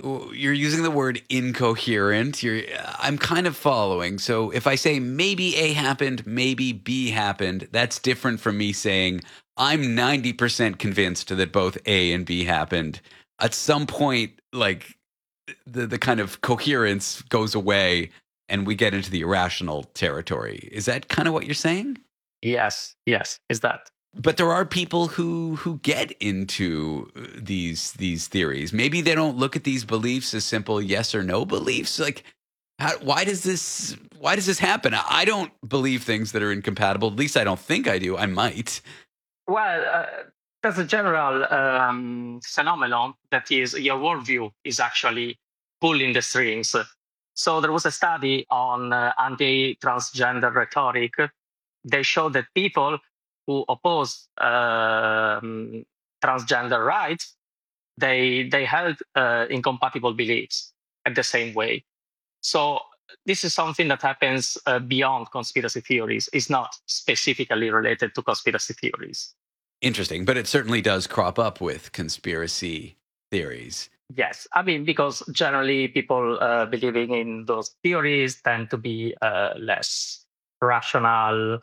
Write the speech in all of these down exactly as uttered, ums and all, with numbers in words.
you're using the word incoherent. You're, I'm kind of following. So if I say maybe A happened, maybe B happened, that's different from me saying I'm ninety percent convinced that both A and B happened. At some point, like the, the kind of coherence goes away and we get into the irrational territory. Is that kind of what you're saying? Yes, yes, is that. But there are people who who get into these these theories. Maybe they don't look at these beliefs as simple yes or no beliefs. Like, how, why does this why does this happen? I don't believe things that are incompatible. At least I don't think I do. I might. Well, uh, there's a general um, phenomenon that is your worldview is actually pulling the strings. So there was a study on uh, anti-transgender rhetoric. They showed that people who oppose um, transgender rights, they they held uh, incompatible beliefs at the same way. So this is something that happens uh, beyond conspiracy theories. It's not specifically related to conspiracy theories. Interesting, but it certainly does crop up with conspiracy theories. Yes, I mean, because generally people uh, believing in those theories tend to be uh, less rational,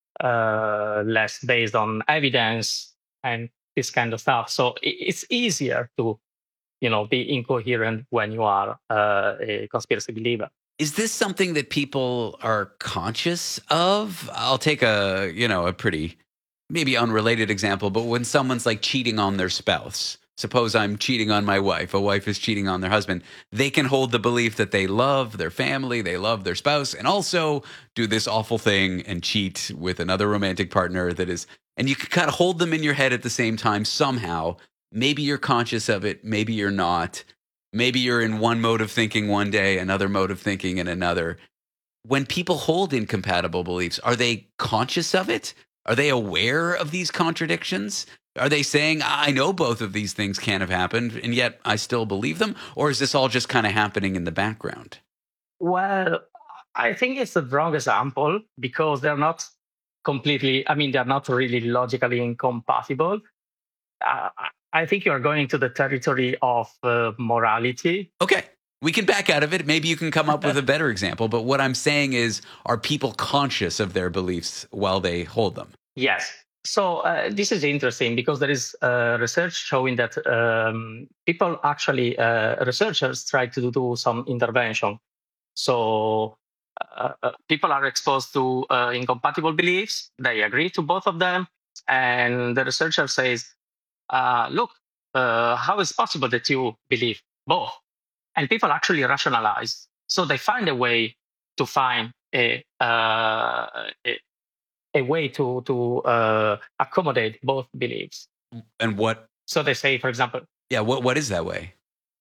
uh, less based on evidence and this kind of stuff. So it's easier to, you know, be incoherent when you are uh, a conspiracy believer. Is this something that people are conscious of? I'll take a, you know, a pretty maybe unrelated example, but when someone's like cheating on their spouse, suppose I'm cheating on my wife, a wife is cheating on their husband, they can hold the belief that they love their family, they love their spouse, and also do this awful thing and cheat with another romantic partner that is, and you can kind of hold them in your head at the same time somehow. Maybe you're conscious of it, maybe you're not. Maybe you're in one mode of thinking one day, another mode of thinking in another. When people hold incompatible beliefs, are they conscious of it? Are they aware of these contradictions? Are they saying, I know both of these things can't have happened, and yet I still believe them? Or is this all just kind of happening in the background? Well, I think it's the wrong example because they're not completely, I mean, they're not really logically incompatible. Uh, I think you're going to the territory of uh, morality. Okay. We can back out of it. Maybe you can come up with a better example. But what I'm saying is, are people conscious of their beliefs while they hold them? Yes. So uh, this is interesting because there is uh, research showing that um, people actually, uh, researchers try to do some intervention. So uh, uh, people are exposed to uh, incompatible beliefs. They agree to both of them. And the researcher says, uh, look, uh, how is it possible that you believe both? And people actually rationalize. So they find a way to find a uh, a, a way to to uh, accommodate both beliefs. And what? So they say, for example, yeah, what what is that way?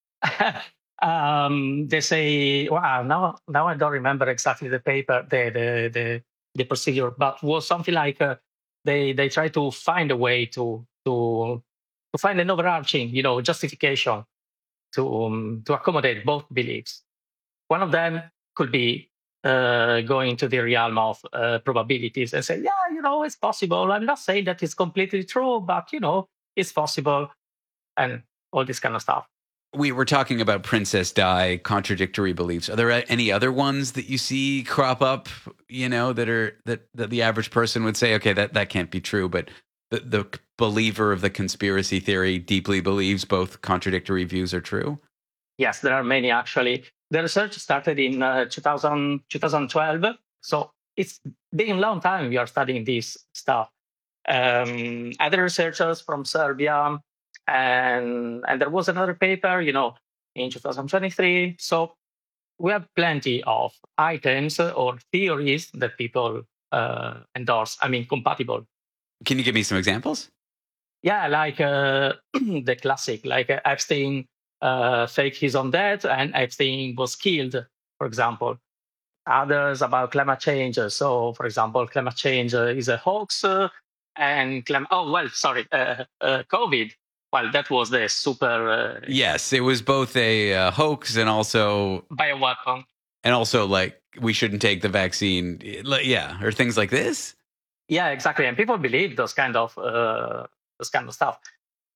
um, they say, wow, now now I don't remember exactly the paper, the the the, the procedure, but was something like uh, they they try to find a way to to to find an overarching, you know, justification to um, to accommodate both beliefs. One of them could be uh, going to the realm of uh, probabilities and say, yeah, you know, it's possible. I'm not saying that it's completely true, but, you know, it's possible, and all this kind of stuff. We were talking about Princess Di, contradictory beliefs. Are there any other ones that you see crop up, you know, that are that, that the average person would say, okay, that, that can't be true, but the, the believer of the conspiracy theory deeply believes both contradictory views are true? Yes, there are many, actually. The research started in uh, two thousand, twenty twelve. So it's been a long time we are studying this stuff. Um, other researchers from Serbia, and, and there was another paper, you know, in two thousand twenty-three. So we have plenty of items or theories that people uh, endorse, I mean, compatible. Can you give me some examples? Yeah, like uh, the classic, like uh, Epstein uh, faked his own death and Epstein was killed, for example. Others about climate change. So, for example, climate change uh, is a hoax uh, and, clim- oh, well, sorry, uh, uh, COVID. Well, that was the super... Uh, yes, it was both a uh, hoax and also... bioweapon. And also, like, we shouldn't take the vaccine. Yeah, or things like this? Yeah, exactly. And people believe those kind of uh, those kind of stuff.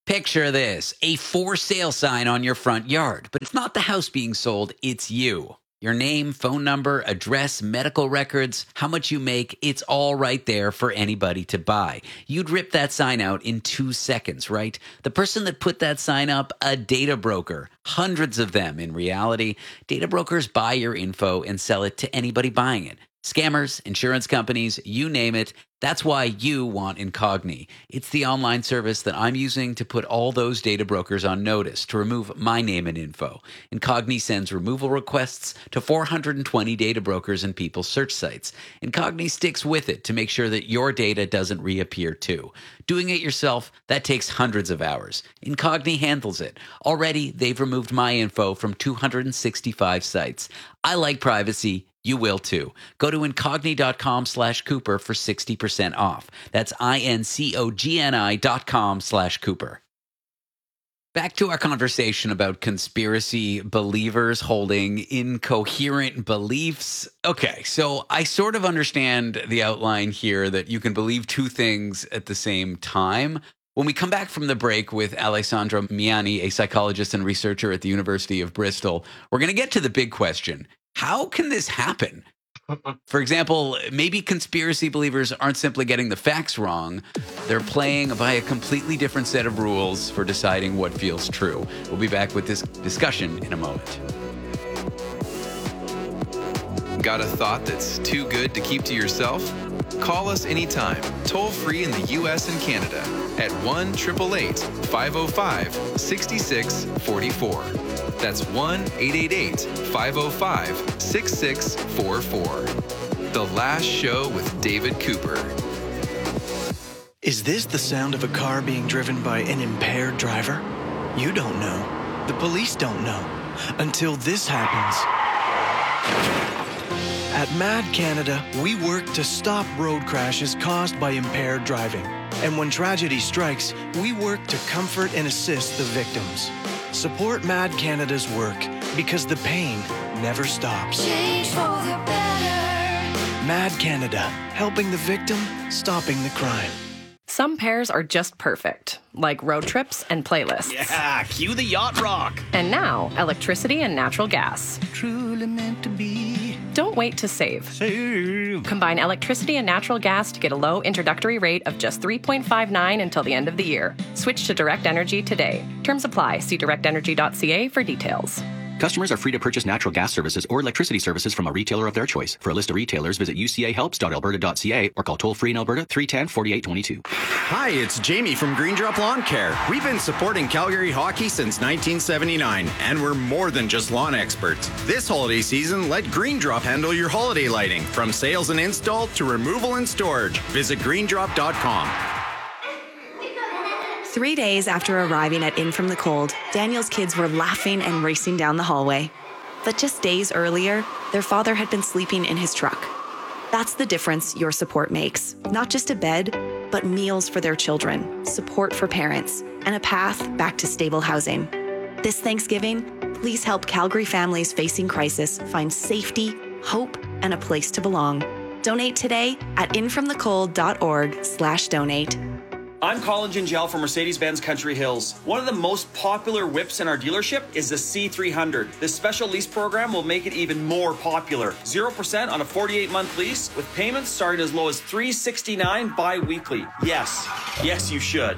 Picture this, a for sale sign on your front yard, but it's not the house being sold, it's you. Your name, phone number, address, medical records, how much you make, it's all right there for anybody to buy. You'd rip that sign out in two seconds, right? The person that put that sign up, a data broker. Hundreds of them in reality. Data brokers buy your info and sell it to anybody buying it. Scammers, insurance companies, you name it. That's why you want Incogni. It's the online service that I'm using to put all those data brokers on notice to remove my name and info. Incogni sends removal requests to four hundred twenty data brokers and people's search sites. Incogni sticks with it to make sure that your data doesn't reappear too. Doing it yourself, that takes hundreds of hours. Incogni handles it. Already, they've removed my info from two hundred sixty-five sites. I like privacy. You will too. Go to Incogni.com slash Cooper for sixty percent off. That's I-N-C-O-G-N-I dot com slash Cooper. Back to our conversation about conspiracy believers holding incoherent beliefs. Okay, so I sort of understand the outline here that you can believe two things at the same time. When we come back from the break with Alessandro Miani, a psychologist and researcher at the University of Bristol, we're going to get to the big question. How can this happen? For example, maybe conspiracy believers aren't simply getting the facts wrong. They're playing by a completely different set of rules for deciding what feels true. We'll be back with this discussion in a moment. Got a thought that's too good to keep to yourself? Call us anytime, toll free in the U S and Canada at one eight eight eight, five oh five, six six four four. That's one eight eight eight, five oh five, six six four four. The Last Show with David Cooper. Is this the sound of a car being driven by an impaired driver? You don't know. The police don't know. Until this happens. At Mad Canada, we work to stop road crashes caused by impaired driving. And when tragedy strikes, we work to comfort and assist the victims. Support Mad Canada's work because the pain never stops. Change for the better. Mad Canada, helping the victim, stopping the crime. Some pairs are just perfect, like road trips and playlists. Yeah, cue the yacht rock. And now, electricity and natural gas. Truly meant to be. Don't wait to save. Save. Combine electricity and natural gas to get a low introductory rate of just three point five nine until the end of the year. Switch to Direct Energy today. Terms apply. See direct energy dot c a for details. Customers are free to purchase natural gas services or electricity services from a retailer of their choice. For a list of retailers, visit u c a helps dot alberta dot c a or call toll-free in Alberta three one zero, four eight two two. Hi, it's Jamie from Green Drop Lawn Care. We've been supporting Calgary hockey since nineteen seventy-nine, and we're more than just lawn experts. This holiday season, let Green Drop handle your holiday lighting, from sales and install to removal and storage. Visit green drop dot com. Three days after arriving at In From the Cold, Daniel's kids were laughing and racing down the hallway. But just days earlier, their father had been sleeping in his truck. That's the difference your support makes. Not just a bed, but meals for their children, support for parents, and a path back to stable housing. This Thanksgiving, please help Calgary families facing crisis find safety, hope, and a place to belong. Donate today at infromthecold.org slash donate. I'm Colin Gingell from Mercedes-Benz Country Hills. One of the most popular whips in our dealership is the C three hundred. This special lease program will make it even more popular. zero percent on a forty-eight month lease with payments starting as low as three hundred sixty-nine dollars bi-weekly. Yes, yes you should.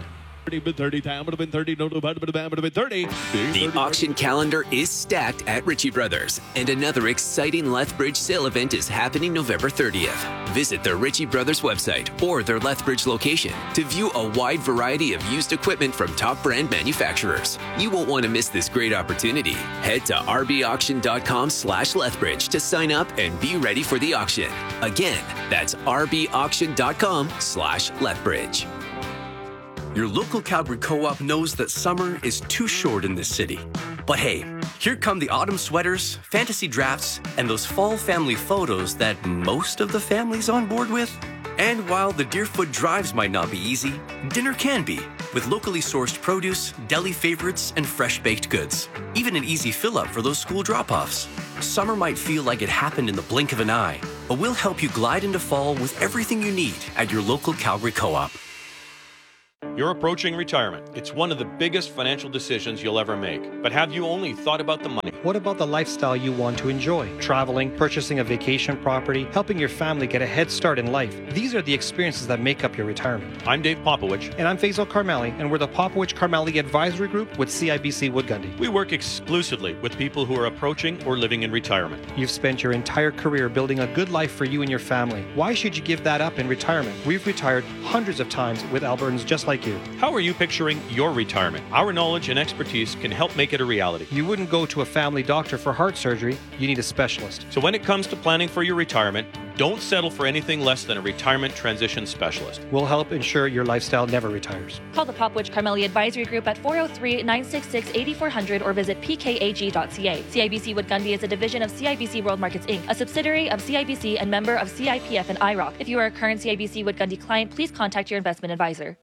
The auction calendar is stacked at Ritchie Brothers, and another exciting Lethbridge sale event is happening November thirtieth. Visit the Ritchie Brothers website or their Lethbridge location to view a wide variety of used equipment from top brand manufacturers. You won't want to miss this great opportunity. Head to r b auction dot com slash Lethbridge to sign up and be ready for the auction. Again, that's r b auction dot com slash Lethbridge. Your local Calgary Co-op knows that summer is too short in this city. But hey, here come the autumn sweaters, fantasy drafts, and those fall family photos that most of the family's on board with. And while the Deerfoot drives might not be easy, dinner can be, with locally sourced produce, deli favorites, and fresh-baked goods. Even an easy fill-up for those school drop-offs. Summer might feel like it happened in the blink of an eye, but we'll help you glide into fall with everything you need at your local Calgary Co-op. You're approaching retirement. It's one of the biggest financial decisions you'll ever make. But have you only thought about the money? What about the lifestyle you want to enjoy? Traveling, purchasing a vacation property, helping your family get a head start in life. These are the experiences that make up your retirement. I'm Dave Popowich. And I'm Faisal Karmali, and we're the Popowich Karmali Advisory Group with C I B C Wood Gundy. We work exclusively with people who are approaching or living in retirement. You've spent your entire career building a good life for you and your family. Why should you give that up in retirement? We've retired hundreds of times with Albertans just like you. How are you picturing your retirement? Our knowledge and expertise can help make it a reality. You wouldn't go to a family doctor for heart surgery. You need a specialist. So when it comes to planning for your retirement, don't settle for anything less than a retirement transition specialist. We'll help ensure your lifestyle never retires. Call the Popowich Karmali Advisory Group at four oh three, nine six six, eight four zero zero or visit p k a g dot c a. C I B C Wood Gundy is a division of C I B C World Markets Incorporated, a subsidiary of C I B C and member of C I P F and I R O C. If you are a current C I B C Wood Gundy client, please contact your investment advisor.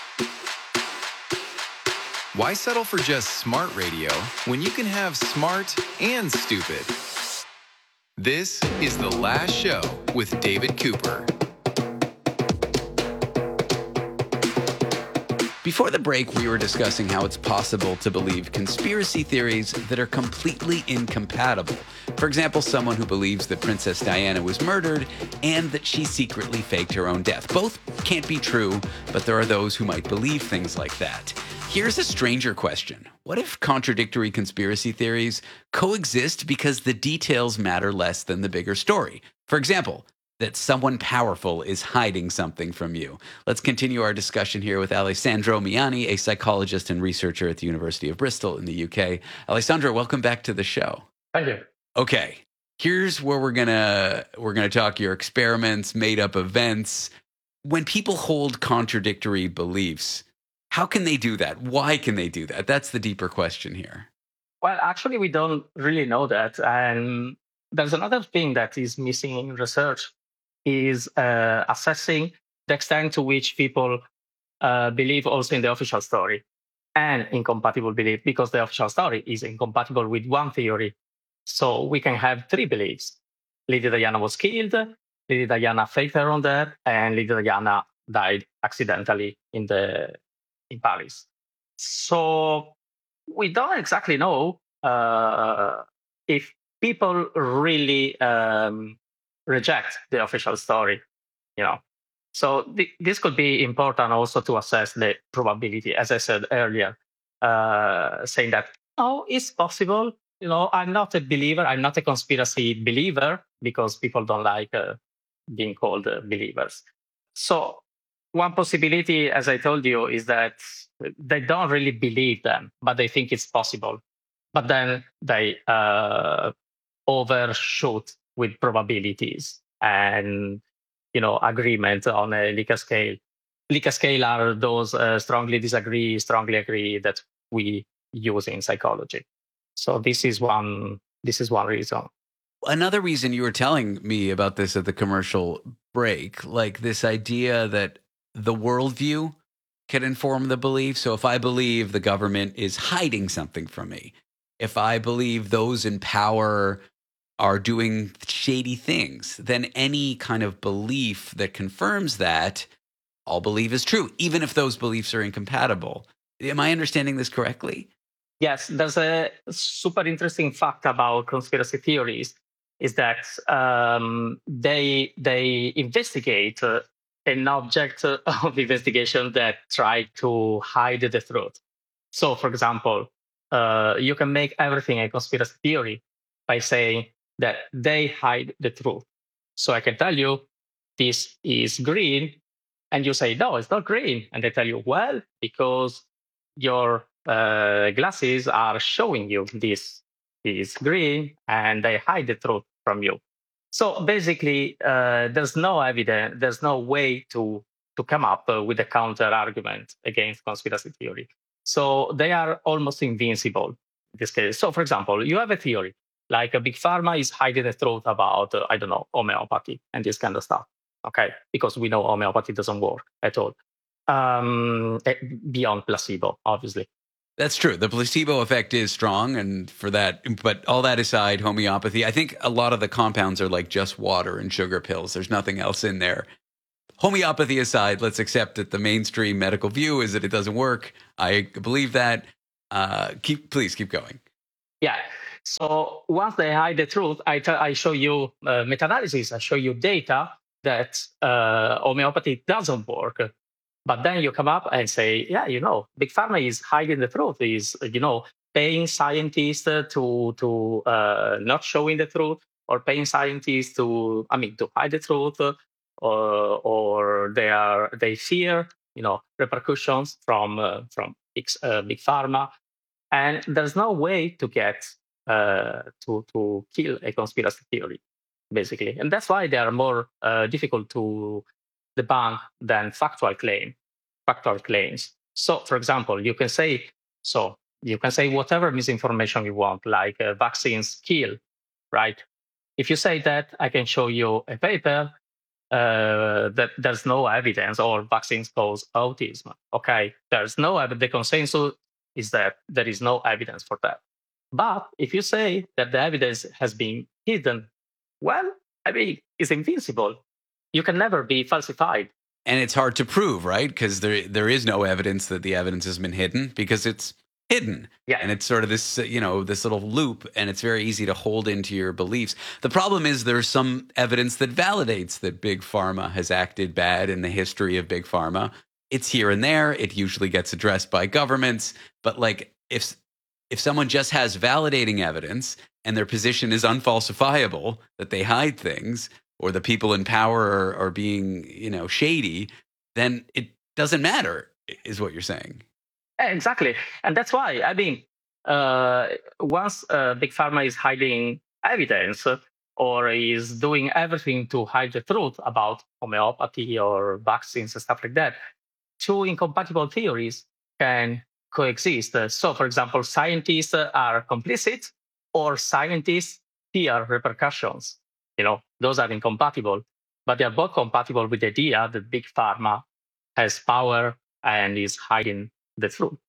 Why settle for just smart radio when you can have smart and stupid? This is The Last Show with David Cooper. Before the break, we were discussing how it's possible to believe conspiracy theories that are completely incompatible. For example, someone who believes that Princess Diana was murdered and that she secretly faked her own death. Both can't be true, but there are those who might believe things like that. Here's a stranger question. What if contradictory conspiracy theories coexist because the details matter less than the bigger story? For example, that someone powerful is hiding something from you. Let's continue our discussion here with Alessandro Miani, a psychologist and researcher at the University of Bristol in the U K. Alessandro, welcome back to the show. Thank you. Okay, here's where we're gonna we're gonna talk your experiments, made up events. When people hold contradictory beliefs, how can they do that? Why can they do that? That's the deeper question here. Well, actually, we don't really know that. And there's another thing that is missing in research is uh, assessing the extent to which people uh, believe also in the official story and incompatible belief, because the official story is incompatible with one theory. So we can have three beliefs. Lady Diana was killed, Lady Diana faked her own death, and Lady Diana died accidentally in the in Paris. So we don't exactly know uh, if people really um, reject the official story, you know. So th- this could be important also to assess the probability, as I said earlier, uh, saying that, oh, it's possible. You know, I'm not a believer. I'm not a conspiracy believer because people don't like uh, being called uh, believers. So one possibility, as I told you, is that they don't really believe them, but they think it's possible. But then they uh, overshoot with probabilities and, you know, agreement on a Likert scale. Likert scale are those uh, strongly disagree, strongly agree that we use in psychology. So this is one. This is one reason. Another reason you were telling me about this at the commercial break, like this idea that the worldview can inform the belief. So if I believe the government is hiding something from me, if I believe those in power are doing shady things, then any kind of belief that confirms that, I'll believe is true, even if those beliefs are incompatible. Am I understanding this correctly? Yes, there's a super interesting fact about conspiracy theories is that um, they they investigate uh, an object of investigation that try to hide the truth. So, for example, uh, you can make everything a conspiracy theory by saying that they hide the truth. So I can tell you this is green, and you say, no, it's not green. And they tell you, well, because your uh, glasses are showing you this is green, and they hide the truth from you. So basically, uh, there's no evidence, there's no way to, to come up uh, with a counter argument against conspiracy theory. So they are almost invincible in this case. So for example, you have a theory, like a big pharma is hiding the truth about, uh, I don't know, homeopathy and this kind of stuff. Okay, because we know homeopathy doesn't work at all. Um, beyond placebo, obviously. That's true. The placebo effect is strong, and for that, but all that aside, homeopathy, I think a lot of the compounds are like just water and sugar pills. There's nothing else in there. homeopathy aside, let's accept that the mainstream medical view is that it doesn't work. I believe that. Uh, keep, please keep going. Yeah. So once they hide the truth, I, t- I show you uh, meta-analysis. I show you data that uh, homeopathy doesn't work. But then you come up and say, yeah, you know, Big Pharma is hiding the truth, is, you know, paying scientists to to uh, not showing the truth, or paying scientists to, I mean, to hide the truth, uh, or or they are they fear, you know, repercussions from uh, from big, uh, big pharma, and there's no way to get uh, to to kill a conspiracy theory, basically, and that's why they are more uh, difficult to debunk than factual claim, factual claims. So, for example, you can say so. You can say whatever misinformation you want, like uh, vaccines kill, right? If you say that, I can show you a paper uh, that there's no evidence, or vaccines cause autism. Okay, there's no evidence. The consensus is that there is no evidence for that. But if you say that the evidence has been hidden, well, I mean, it's invincible. You can never be falsified. And it's hard to prove, right? Because there there is no evidence that the evidence has been hidden, because it's hidden. Yeah. And it's sort of this, you know, this little loop, and it's very easy to hold into your beliefs. The problem is there's some evidence that validates that Big Pharma has acted bad in the history of Big Pharma. It's here and there. It usually gets addressed by governments. But like, if if someone just has validating evidence and their position is unfalsifiable, that they hide things, or the people in power are, are being, you know, shady, then it doesn't matter, is what you're saying. Exactly. And that's why, I mean, uh, once uh, Big Pharma is hiding evidence, uh, or is doing everything to hide the truth about homeopathy or vaccines and stuff like that, two incompatible theories can coexist. Uh, so, for example, scientists uh, are complicit, or scientists fear repercussions. You know, those are incompatible, but they are both compatible with the idea that Big Pharma has power and is hiding the truth.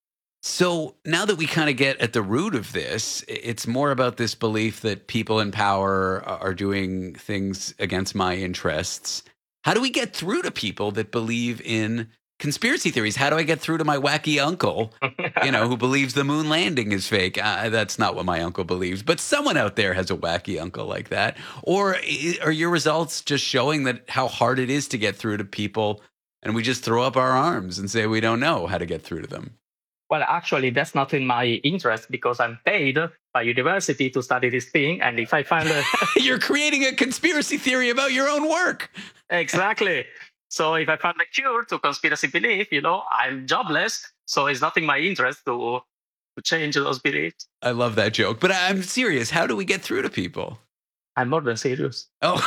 So now that we kind of get at the root of this, it's more about this belief that people in power are doing things against my interests. How do we get through to people that believe in conspiracy theories? How do I get through to my wacky uncle, you know, who believes the moon landing is fake? Uh, that's not what my uncle believes, but someone out there has a wacky uncle like that. Or are your results just showing that how hard it is to get through to people, and we just throw up our arms and say we don't know how to get through to them? Well, actually, that's not in my interest, because I'm paid by university to study this thing. And if I find a... You're creating a conspiracy theory about your own work. Exactly. So if I find a cure to conspiracy belief, you know, I'm jobless. So it's not in my interest to, to change those beliefs. I love that joke. But I'm serious. How do we get through to people? I'm more than serious. Oh.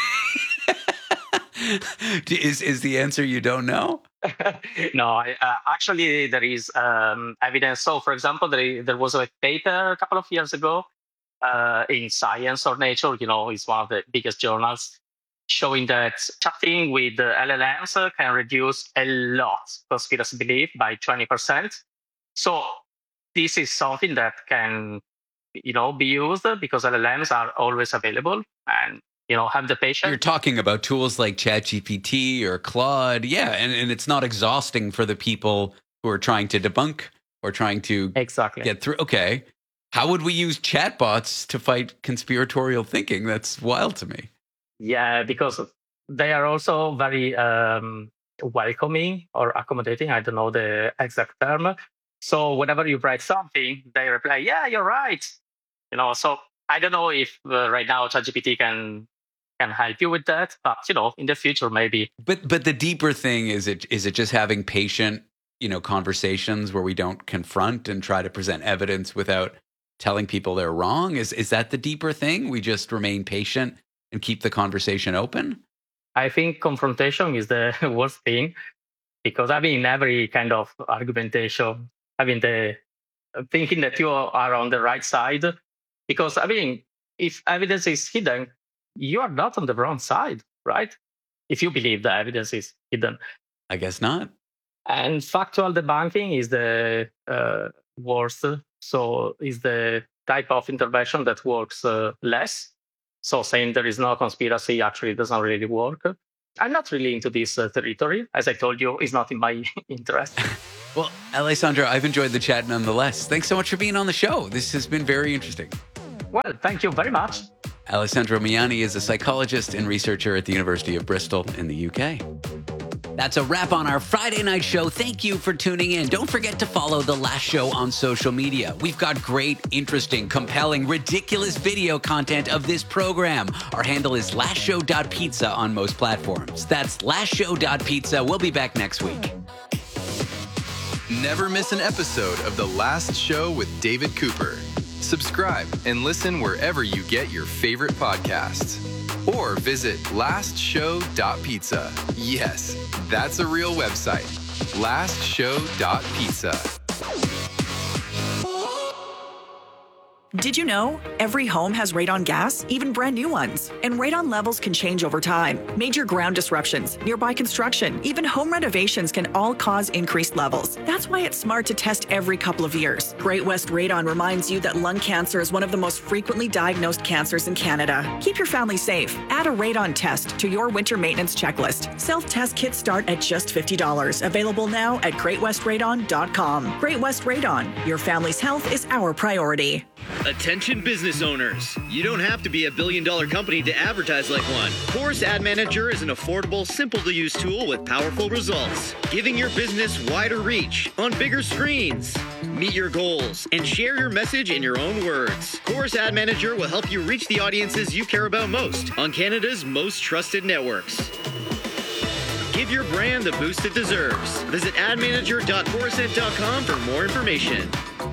is is the answer you don't know? No, I, uh, actually, there is um, evidence. So, for example, there, there was a paper a couple of years ago uh, in Science or Nature, you know, it's one of the biggest journals, showing that chatting with the L L Ms can reduce a lot conspiracy belief by twenty percent. So this is something that can, you know, be used, because L L Ms are always available, and you know, have the patience. You're talking about tools like ChatGPT or Claude. Yeah, and, and it's not exhausting for the people who are trying to debunk or trying to exactly get through. Okay. How would we use chatbots to fight conspiratorial thinking? That's wild to me. Yeah, because they are also very um, welcoming or accommodating. I don't know the exact term. So whenever you write something, they reply, yeah, you're right. You know, so I don't know if uh, right now ChatGPT can can help you with that, but you know, in the future maybe. But but the deeper thing is it is it just having patient, you know, conversations where we don't confront and try to present evidence without telling people they're wrong? Is is that the deeper thing? We just remain patient and keep the conversation open? I think confrontation is the worst thing, because I mean, every kind of argumentation, having the thinking that you are on the right side, because I mean, if evidence is hidden, you are not on the wrong side, right? If you believe the evidence is hidden. I guess not. And factual debunking is the uh, worst. So is the type of intervention that works uh, less. So saying there is no conspiracy actually doesn't really work. I'm not really into this uh, territory. As I told you, it's not in my interest. Well, Alessandro, I've enjoyed the chat nonetheless. Thanks so much for being on the show. This has been very interesting. Well, thank you very much. Alessandro Miani is a psychologist and researcher at the University of Bristol in the U K. That's a wrap on our Friday night show. Thank you for tuning in. Don't forget to follow The Last Show on social media. We've got great, interesting, compelling, ridiculous video content of this program. Our handle is last show dot pizza on most platforms. That's last show dot pizza. We'll be back next week. Never miss an episode of The Last Show with David Cooper. Subscribe and listen wherever you get your favorite podcasts. Or visit last show dot pizza. Yes, that's a real website. last show dot pizza. Did you know every home has radon gas, even brand new ones? And radon levels can change over time. Major ground disruptions, nearby construction, even home renovations can all cause increased levels. That's why it's smart to test every couple of years. Great West Radon reminds you that lung cancer is one of the most frequently diagnosed cancers in Canada. Keep your family safe. Add a radon test to your winter maintenance checklist. Self-test kits start at just fifty dollars. Available now at great west radon dot com. Great West Radon. Your family's health is our priority. Attention business owners. You don't have to be a billion dollar company to advertise like one. Chorus Ad Manager is an affordable, simple to use tool with powerful results, giving your business wider reach on bigger screens. Meet your goals and share your message in your own words. Chorus Ad Manager will help you reach the audiences you care about most on Canada's most trusted networks. Give your brand the boost it deserves. Visit ad manager dot chorused dot com for more information.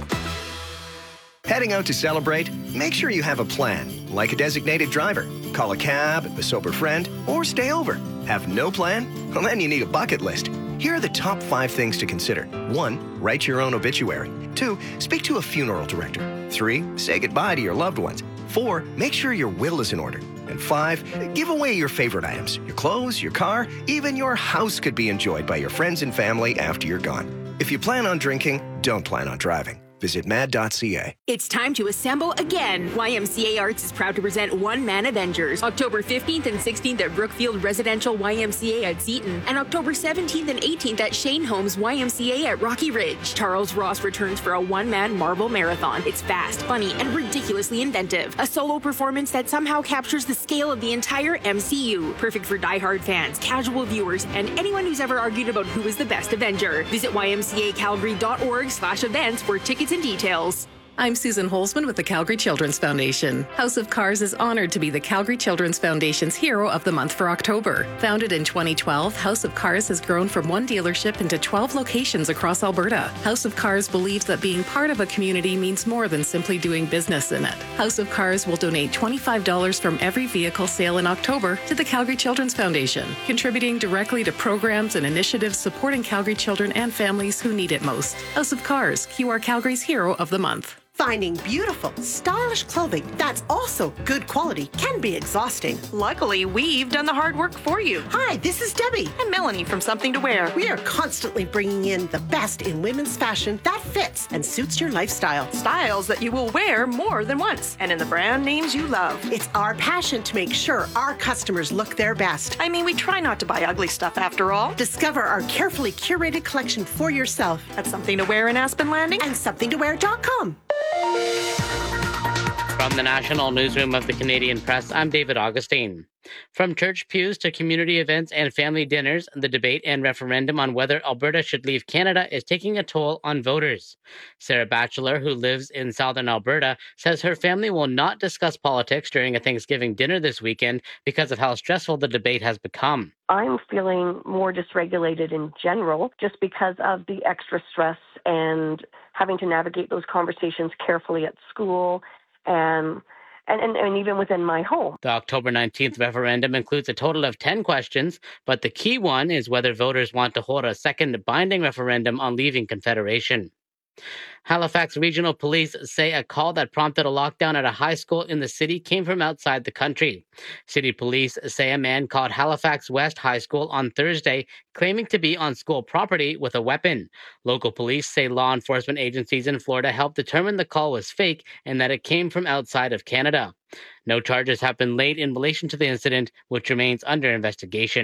Heading out to celebrate? Make sure you have a plan, like a designated driver. Call a cab, a sober friend, or stay over. Have no plan? Well, then you need a bucket list. Here are the top five things to consider. One, write your own obituary. Two, speak to a funeral director. Three, say goodbye to your loved ones. Four, make sure your will is in order. And five, give away your favorite items. Your clothes, your car, even your house could be enjoyed by your friends and family after you're gone. If you plan on drinking, don't plan on driving. Visit mad dot c a. It's time to assemble again. Y M C A Arts is proud to present One Man Avengers, October fifteenth and sixteenth at Brookfield Residential Y M C A at Seton, and October seventeenth and eighteenth at Shane Holmes Y M C A at Rocky Ridge. Charles Ross returns for a one-man Marvel marathon. It's fast, funny, and ridiculously inventive. A solo performance that somehow captures the scale of the entire M C U. Perfect for diehard fans, casual viewers, and anyone who's ever argued about who is the best Avenger. Visit y m c a calgary dot org slash events for tickets and details. I'm Susan Holzman with the Calgary Children's Foundation. House of Cars is honored to be the Calgary Children's Foundation's Hero of the Month for October. Founded in twenty twelve, House of Cars has grown from one dealership into twelve locations across Alberta. House of Cars believes that being part of a community means more than simply doing business in it. House of Cars will donate twenty-five dollars from every vehicle sale in October to the Calgary Children's Foundation, contributing directly to programs and initiatives supporting Calgary children and families who need it most. House of Cars, Q R Calgary's Hero of the Month. Finding beautiful, stylish clothing that's also good quality can be exhausting. Luckily, we've done the hard work for you. Hi, this is Debbie. And Melanie from Something to Wear. We are constantly bringing in the best in women's fashion that fits and suits your lifestyle. Styles that you will wear more than once, and in the brand names you love. It's our passion to make sure our customers look their best. I mean, we try not to buy ugly stuff after all. Discover our carefully curated collection for yourself at Something to Wear in Aspen Landing and something to wear dot com. From the National Newsroom of the Canadian Press, I'm David Augustine. From church pews to community events and family dinners, the debate and referendum on whether Alberta should leave Canada is taking a toll on voters. Sarah Batchelor, who lives in southern Alberta, says her family will not discuss politics during a Thanksgiving dinner this weekend because of how stressful the debate has become. I'm feeling more dysregulated in general just because of the extra stress and having to navigate those conversations carefully at school and And, and, and even within my home. The October nineteenth referendum includes a total of ten questions, but the key one is whether voters want to hold a second binding referendum on leaving Confederation. Halifax Regional Police say a call that prompted a lockdown at a high school in the city came from outside the country. City police say a man called Halifax West High School on Thursday, claiming to be on school property with a weapon. Local police say law enforcement agencies in Florida helped determine the call was fake and that it came from outside of Canada. No charges have been laid in relation to the incident, which remains under investigation.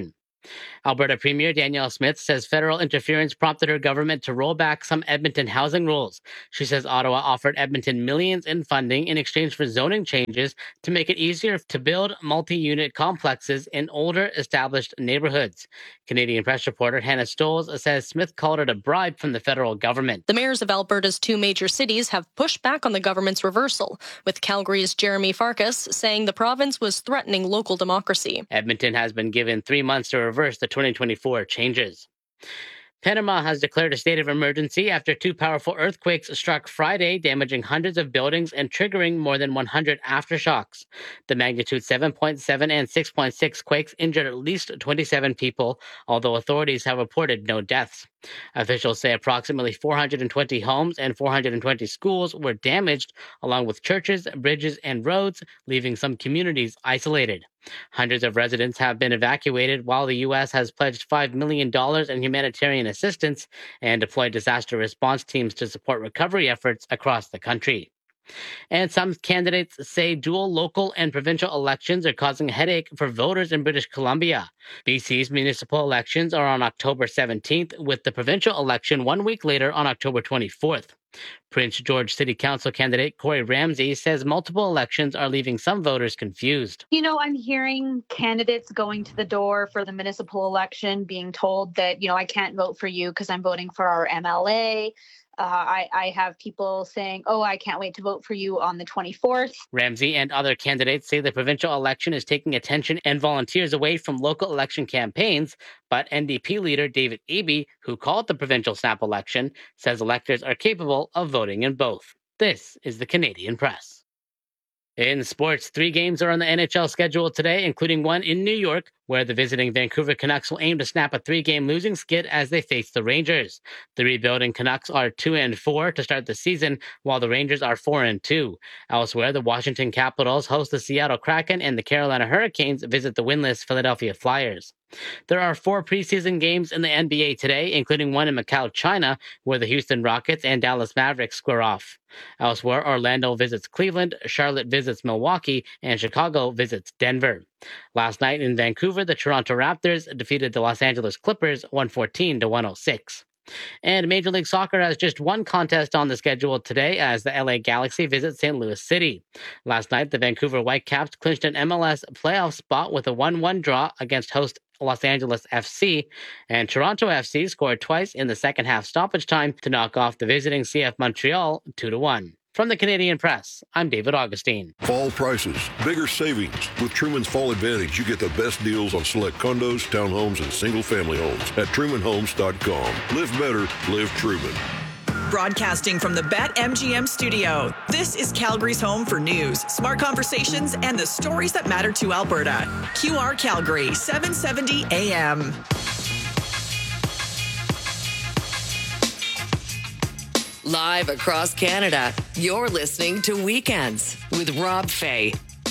Alberta Premier Danielle Smith says federal interference prompted her government to roll back some Edmonton housing rules. She says Ottawa offered Edmonton millions in funding in exchange for zoning changes to make it easier to build multi-unit complexes in older, established neighborhoods. Canadian Press reporter Hannah Stolz says Smith called it a bribe from the federal government. The mayors of Alberta's two major cities have pushed back on the government's reversal, with Calgary's Jeremy Farkas saying the province was threatening local democracy. Edmonton has been given three months to reverse the twenty twenty-four changes. Panama has declared a state of emergency after two powerful earthquakes struck Friday, damaging hundreds of buildings and triggering more than one hundred aftershocks. The magnitude seven point seven and six point six quakes injured at least twenty-seven people, although authorities have reported no deaths. Officials say approximately four hundred twenty homes and four hundred twenty schools were damaged, along with churches, bridges, and roads, leaving some communities isolated. Hundreds of residents have been evacuated, while the U S has pledged five million dollars in humanitarian assistance and deployed disaster response teams to support recovery efforts across the country. And some candidates say dual local and provincial elections are causing a headache for voters in British Columbia. B C's municipal elections are on October seventeenth, with the provincial election one week later on October twenty-fourth. Prince George City Council candidate Corey Ramsey says multiple elections are leaving some voters confused. You know, I'm hearing candidates going to the door for the municipal election being told that, you know, I can't vote for you because I'm voting for our M L A. Uh, I, I have people saying, oh, I can't wait to vote for you on the twenty-fourth. Ramsey and other candidates say the provincial election is taking attention and volunteers away from local election campaigns, but N D P leader David Eby, who called the provincial snap election, says electors are capable of voting in both. This is the Canadian Press. In sports, three games are on the N H L schedule today, including one in New York, where the visiting Vancouver Canucks will aim to snap a three-game losing skid as they face the Rangers. The rebuilding Canucks are two and four to start the season, while the Rangers are four and two. Elsewhere, the Washington Capitals host the Seattle Kraken, and the Carolina Hurricanes visit the winless Philadelphia Flyers. There are four preseason games in the N B A today, including one in Macau, China, where the Houston Rockets and Dallas Mavericks square off. Elsewhere, Orlando visits Cleveland, Charlotte visits Milwaukee, and Chicago visits Denver. Last night in Vancouver, the Toronto Raptors defeated the Los Angeles Clippers one fourteen to one oh six. And Major League Soccer has just one contest on the schedule today as the L A Galaxy visits Saint Louis City. Last night, the Vancouver Whitecaps clinched an M L S playoff spot with a one one draw against host Los Angeles F C, and Toronto F C scored twice in the second half stoppage time to knock off the visiting C F Montreal two to one. From the Canadian Press, I'm David Augustine. Fall prices, bigger savings. With Truman's Fall Advantage, you get the best deals on select condos, townhomes, and single-family homes at truman homes dot com. Live better, live Truman. Broadcasting from the BetMGM studio, this is Calgary's home for news, smart conversations, and the stories that matter to Alberta. Q R Calgary, seven seventy A M. Live across Canada, you're listening to Weekends with Rob Fay.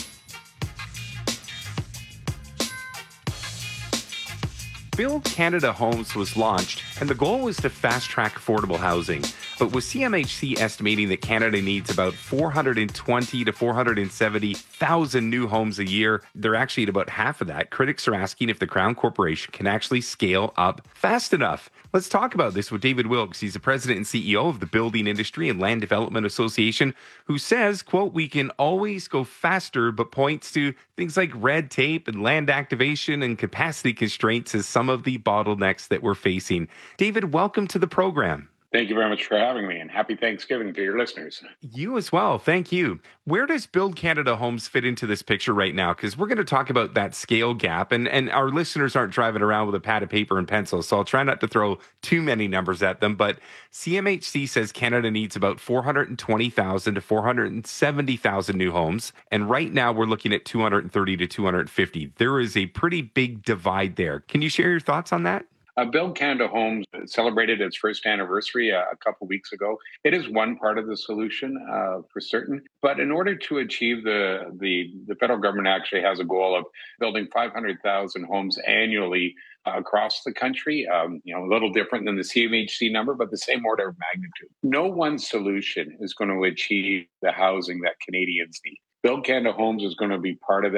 Build Canada Homes was launched, and the goal was to fast-track affordable housing. But with C M H C estimating that Canada needs about four hundred twenty to four hundred seventy thousand new homes a year, they're actually at about half of that. Critics are asking if the Crown Corporation can actually scale up fast enough. Let's talk about this with David Wilkes. He's the president and C E O of the Building Industry and Land Development Association, who says, quote, we can always go faster, but points to things like red tape and land activation and capacity constraints as some of the bottlenecks that we're facing. David, welcome to the program. Thank you very much for having me, and happy Thanksgiving to your listeners. You as well. Thank you. Where does Build Canada Homes fit into this picture right now? Because we're going to talk about that scale gap, and, and our listeners aren't driving around with a pad of paper and pencil, so I'll try not to throw too many numbers at them. But C M H C says Canada needs about four hundred twenty thousand to four hundred seventy thousand new homes, and right now we're looking at two hundred thirty to two hundred fifty. There is a pretty big divide there. Can you share your thoughts on that? Uh, Build Canada Homes celebrated its first anniversary uh, a couple weeks ago. It is one part of the solution uh, for certain, but in order to achieve the, the the federal government actually has a goal of building five hundred thousand homes annually uh, across the country. Um, you know, a little different than the C M H C number, but the same order of magnitude. No one solution is going to achieve the housing that Canadians need. Build Canada Homes is going to be part of that.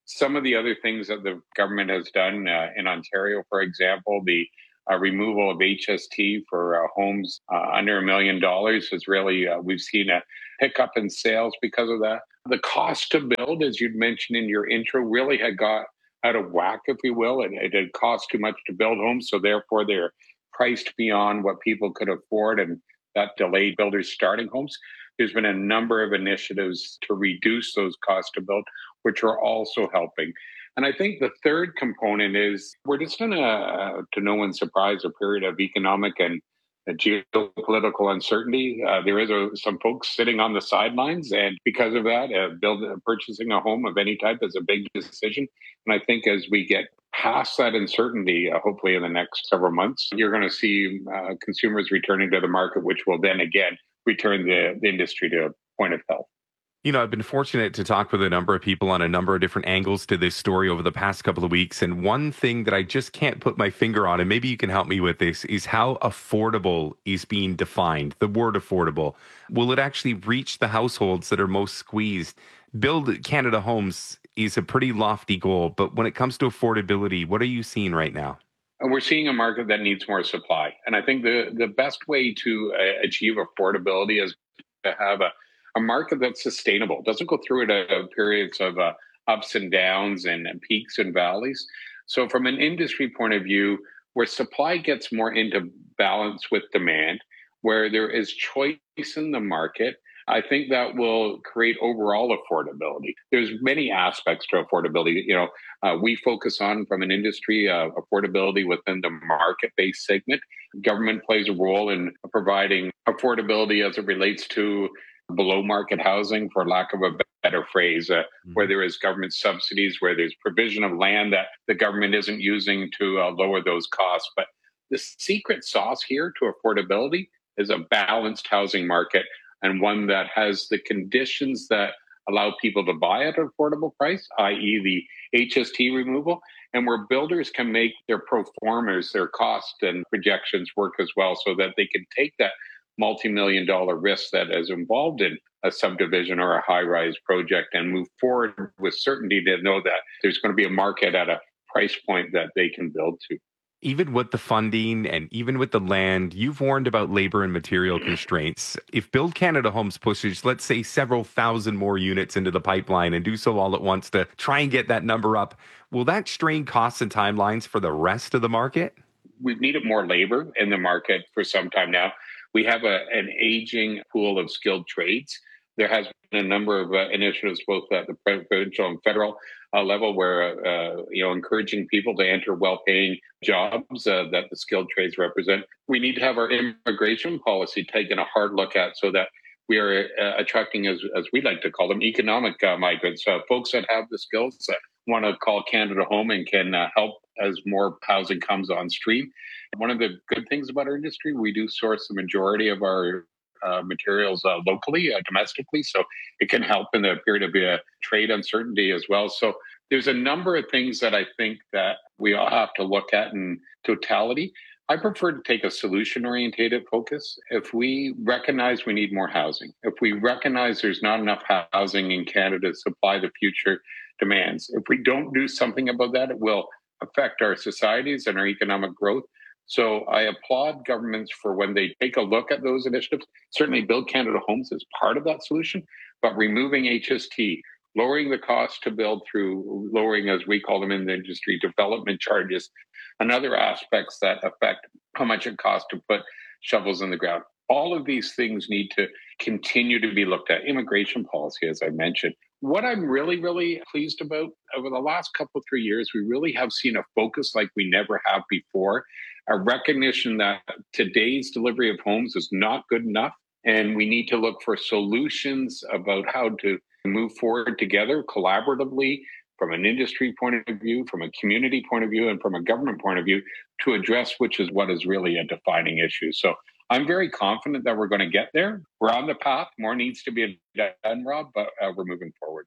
Some of the other things that the government has done uh, in Ontario, for example, the uh, removal of H S T for uh, homes uh, under a million dollars is really, uh, we've seen a pickup in sales because of that. The cost to build, as you'd mentioned in your intro, really had got out of whack, if you will. It, it had cost too much to build homes, so therefore they're priced beyond what people could afford, and that delayed builders starting homes. There's been a number of initiatives to reduce those costs to build, which are also helping. And I think the third component is we're just in a, to no one's surprise, a period of economic and geopolitical uncertainty. Uh, there is a, some folks sitting on the sidelines, and because of that, uh, build, uh, purchasing a home of any type is a big decision. And I think as we get past that uncertainty, uh, hopefully in the next several months, you're going to see uh, consumers returning to the market, which will then again return the, the industry to a point of health. You know, I've been fortunate to talk with a number of people on a number of different angles to this story over the past couple of weeks. And one thing that I just can't put my finger on, and maybe you can help me with this, is how affordable is being defined, the word affordable. Will it actually reach the households that are most squeezed? Build Canada Homes is a pretty lofty goal, but when it comes to affordability, what are you seeing right now? We're seeing a market that needs more supply. And I think the, the best way to uh, achieve affordability is to have a A market that's sustainable, doesn't go through it uh, periods of uh, ups and downs and, and peaks and valleys. So from an industry point of view, where supply gets more into balance with demand, where there is choice in the market, I think that will create overall affordability. There's many aspects to affordability. You know, uh, we focus on from an industry uh, affordability within the market-based segment. Government plays a role in providing affordability as it relates to below market housing, for lack of a better phrase, uh, mm-hmm. where there is government subsidies, where there's provision of land that the government isn't using to uh, lower those costs. But the secret sauce here to affordability is a balanced housing market, and one that has the conditions that allow people to buy at an affordable price, that is the H S T removal, and where builders can make their pro formas, their cost and projections work as well, so that they can take that multi-million dollar risk that is involved in a subdivision or a high-rise project and move forward with certainty to know that there's going to be a market at a price point that they can build to. Even with the funding and even with the land, you've warned about labor and material constraints. If Build Canada Homes pushes, let's say, several thousand more units into the pipeline and do so all at once to try and get that number up, will that strain costs and timelines for the rest of the market? We've needed more labor in the market for some time now. We have a, an aging pool of skilled trades. There has been a number of uh, initiatives, both at the provincial and federal uh, level, where uh, you know, encouraging people to enter well-paying jobs uh, that the skilled trades represent. We need to have our immigration policy taken a hard look at, so that we are uh, attracting, as as we like to call them, economic uh, migrants, uh, folks that have the skills that want to call Canada home and can uh, help as more housing comes on stream. One of the good things about our industry, we do source the majority of our uh, materials uh, locally, uh, domestically, so it can help in the period of uh, trade uncertainty as well. So there's a number of things that I think that we all have to look at in totality. I prefer to take a solution-oriented focus. If we recognize we need more housing, if we recognize there's not enough housing in Canada to supply the future demands, if we don't do something about that, it will affect our societies and our economic growth. So I applaud governments for when they take a look at those initiatives. Certainly Build Canada Homes is part of that solution, but removing H S T, lowering the cost to build through lowering, as we call them in the industry, development charges, and other aspects that affect how much it costs to put shovels in the ground. All of these things need to continue to be looked at. Immigration policy, as I mentioned. What I'm really, really pleased about over the last couple of three years, we really have seen a focus like we never have before, a recognition that today's delivery of homes is not good enough. And we need to look for solutions about how to move forward together collaboratively from an industry point of view, from a community point of view, and from a government point of view to address which is what is really a defining issue. So I'm very confident that we're going to get there. We're on the path. More needs to be done, Rob, but uh, we're moving forward.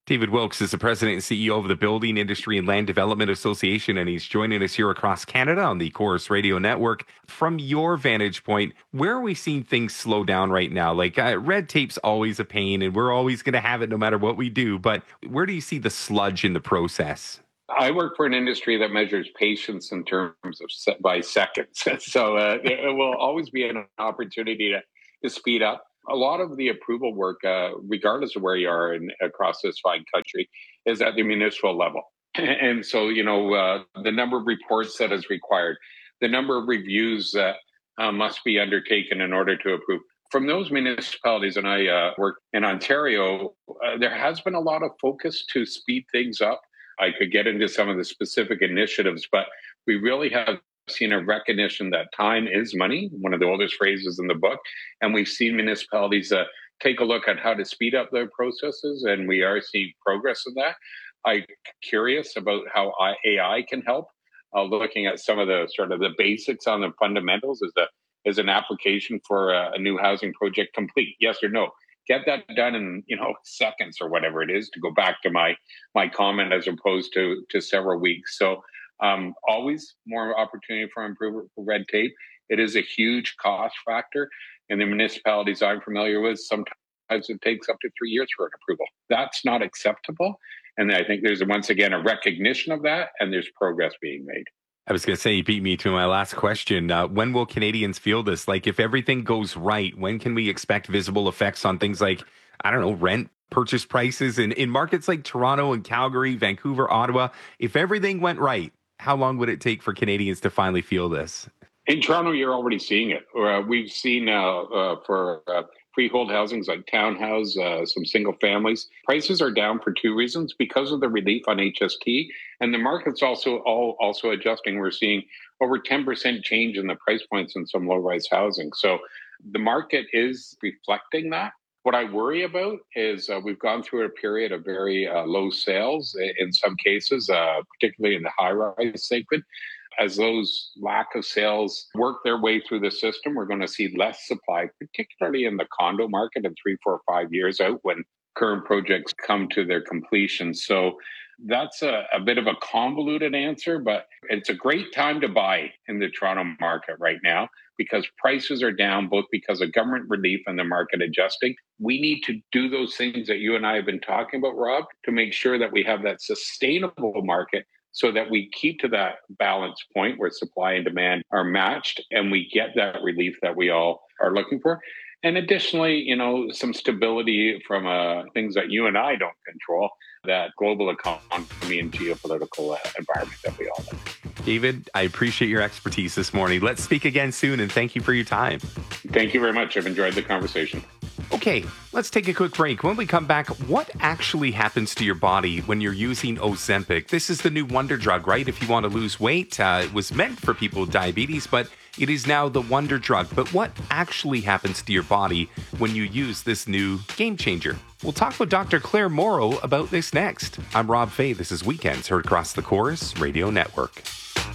David Wilkes is the president and C E O of the Building Industry and Land Development Association, and he's joining us here across Canada on the Chorus Radio Network. From your vantage point, where are we seeing things slow down right now? Like, uh, red tape's always a pain, and we're always going to have it no matter what we do. But where do you see the sludge in the process? I work for an industry that measures patience in terms of se- by seconds. So uh, it will always be an opportunity to, to speed up. A lot of the approval work, uh, regardless of where you are in, across this fine country, is at the municipal level. And so, you know, uh, the number of reports that is required, the number of reviews that uh, must be undertaken in order to approve. From those municipalities, and I uh, work in Ontario, uh, there has been a lot of focus to speed things up. I could get into some of the specific initiatives, but we really have seen a recognition that time is money, one of the oldest phrases in the book. And we've seen municipalities uh, take a look at how to speed up their processes, and we are seeing progress in that. I'm curious about how A I can help, uh, looking at some of the sort of the basics on the fundamentals. Is, the, is an application for a, a new housing project complete? Yes or no? Get that done in, you know, seconds or whatever it is, to go back to my my comment, as opposed to, to several weeks. So Um, always more opportunity for improvement for red tape. It is a huge cost factor. In the municipalities I'm familiar with, sometimes it takes up to three years for an approval. That's not acceptable. And I think there's, once again, a recognition of that, and there's progress being made. I was going to say, you beat me to my last question. Uh, when will Canadians feel this? Like, if everything goes right, when can we expect visible effects on things like, I don't know, rent, purchase prices, and in markets like Toronto and Calgary, Vancouver, Ottawa? If everything went right, how long would it take for Canadians to finally feel this? In Toronto, you're already seeing it. Uh, we've seen uh, uh, for uh, freehold housings like townhouse, uh, some single families, prices are down for two reasons: because of the relief on H S T, and the market's also all also adjusting. We're seeing over ten percent change in the price points in some low-rise housing. So the market is reflecting that. What I worry about is uh, we've gone through a period of very uh, low sales in some cases, uh, particularly in the high-rise segment. As those lack of sales work their way through the system, we're going to see less supply, particularly in the condo market in three, four, five years out when current projects come to their completion. So that's a, a bit of a convoluted answer, but it's a great time to buy in the Toronto market right now, because prices are down, both because of government relief and the market adjusting. We need to do those things that you and I have been talking about, Rob, to make sure that we have that sustainable market, so that we keep to that balance point where supply and demand are matched, and we get that relief that we all are looking for. And additionally, you know, some stability from uh, things that you and I don't control, that global economy and geopolitical uh, environment that we all live in. David, I appreciate your expertise this morning. Let's speak again soon, and thank you for your time. Thank you very much. I've enjoyed the conversation. Okay, let's take a quick break. When we come back, what actually happens to your body when you're using Ozempic? This is the new wonder drug, right? If you want to lose weight, uh, it was meant for people with diabetes, but it is now the wonder drug. But what actually happens to your body when you use this new game changer? We'll talk with Doctor Claire Morrow about this next. I'm Rob Fay. This is Weekends, heard across the Chorus Radio Network.